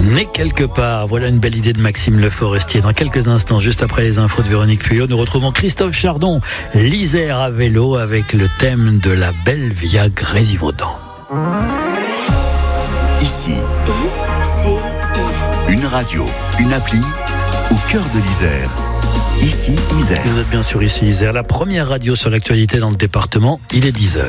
Né quelque part, voilà une belle idée de Maxime Le Forestier. Dans quelques instants, juste après les infos de Véronique Fuyot, nous retrouvons Christophe Chardon, l'Isère à vélo avec le thème de la belle Via Grésivaudan. Ici, une radio, une appli au cœur de l'Isère. Ici, Isère. Vous êtes bien sûr ici, Isère, la première radio sur l'actualité dans le département. Il est 10h.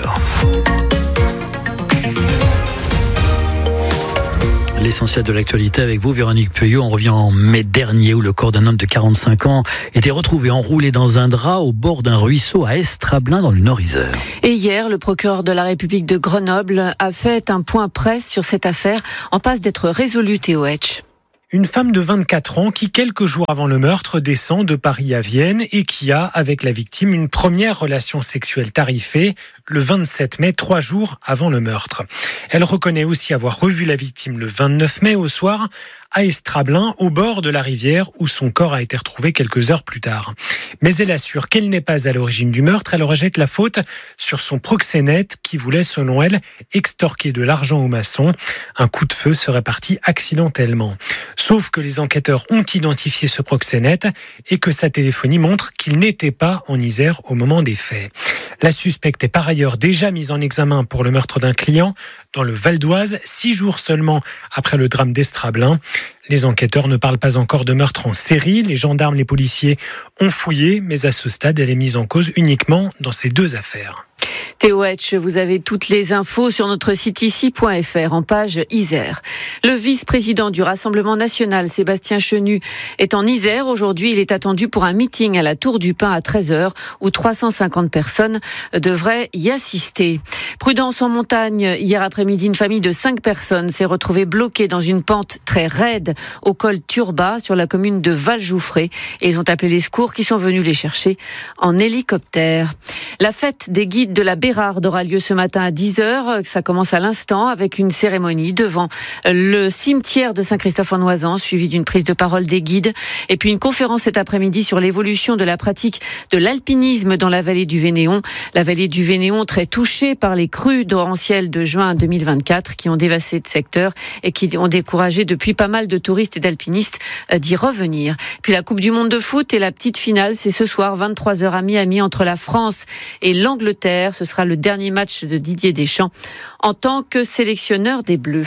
L'essentiel de l'actualité avec vous, Véronique Fuyot. On revient en mai dernier où le corps d'un homme de 45 ans était retrouvé enroulé dans un drap au bord d'un ruisseau à Estrablin dans le Nord-Isère. Et hier, le procureur de la République de Grenoble a fait un point presse sur cette affaire en passe d'être résolue, Théo Etch. Une femme de 24 ans qui, quelques jours avant le meurtre, descend de Paris à Vienne et qui a, avec la victime, une première relation sexuelle tarifée le 27 mai, 3 jours avant le meurtre. Elle reconnaît aussi avoir revu la victime le 29 mai au soir à Estrablin, au bord de la rivière où son corps a été retrouvé quelques heures plus tard. Mais elle assure qu'elle n'est pas à l'origine du meurtre. Elle rejette la faute sur son proxénète qui voulait, selon elle, extorquer de l'argent aux maçons. Un coup de feu serait parti accidentellement. Sauf que les enquêteurs ont identifié ce proxénète et que sa téléphonie montre qu'il n'était pas en Isère au moment des faits. La suspecte est par ailleurs déjà mise en examen pour le meurtre d'un client dans le Val d'Oise, 6 jours seulement après le drame d'Estrablin. Les enquêteurs ne parlent pas encore de meurtre en série. Les gendarmes, les policiers ont fouillé, mais à ce stade, elle est mise en cause uniquement dans ces 2 affaires. Théo Etch, vous avez toutes les infos sur notre site ici.fr en page Isère. Le vice-président du Rassemblement national, Sébastien Chenu, est en Isère. Aujourd'hui, il est attendu pour un meeting à la Tour du Pin à 13h où 350 personnes devraient y assister. Prudence en montagne. Hier après-midi, une famille de 5 personnes s'est retrouvée bloquée dans une pente très raide au col Turba sur la commune de Valjouffré et ils ont appelé les secours qui sont venus les chercher en hélicoptère. La fête des guides de la Bérarde aura lieu ce matin à 10h. Ça commence à l'instant avec une cérémonie devant le cimetière de Saint-Christophe-en-Oisans, suivie d'une prise de parole des guides. Et puis une conférence cet après-midi sur l'évolution de la pratique de l'alpinisme dans la vallée du Vénéon. La vallée du Vénéon très touchée par les crues torrentielles de juin 2024 qui ont dévasté le secteur et qui ont découragé depuis pas mal de touristes et d'alpinistes d'y revenir. Puis la Coupe du Monde de foot et la petite finale, c'est ce soir 23h à Miami entre la France et l'Angleterre. Ce sera le dernier match de Didier Deschamps en tant que sélectionneur des Bleus.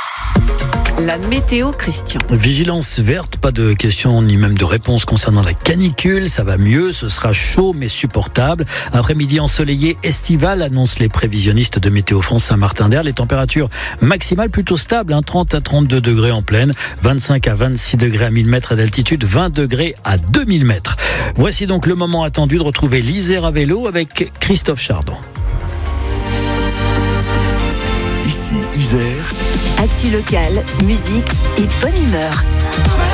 La météo, Christian. Vigilance verte, pas de questions ni même de réponses concernant la canicule. Ça va mieux, ce sera chaud mais supportable. Après-midi ensoleillé estival, annoncent les prévisionnistes de Météo France Saint-Martin-d'Air. Les températures maximales plutôt stables, 30 à 32 degrés en plaine, 25 à 26 degrés à 1000 mètres d'altitude, 20 degrés à 2000 mètres. Voici donc le moment attendu de retrouver l'Isère à vélo avec Christophe Chardon. Ici, Isère. Actu locale, musique et bonne humeur.